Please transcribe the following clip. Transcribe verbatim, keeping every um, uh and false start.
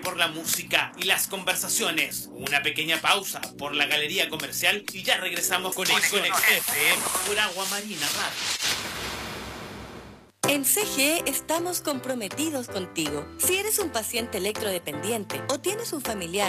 por la música y las conversaciones. Una pequeña pausa por la galería comercial y ya regresamos con Conexión F M por Agua Marina Radio. En C G E estamos comprometidos contigo. Si eres un paciente electrodependiente o tienes un familiar